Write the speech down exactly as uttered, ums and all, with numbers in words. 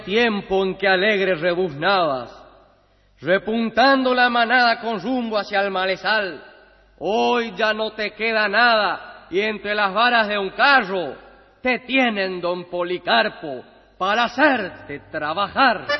Tiempo en que alegre rebuznabas, repuntando la manada con rumbo hacia el malezal, hoy ya no te queda nada y entre las varas de un carro te tienen, don Policarpo, para hacerte trabajar.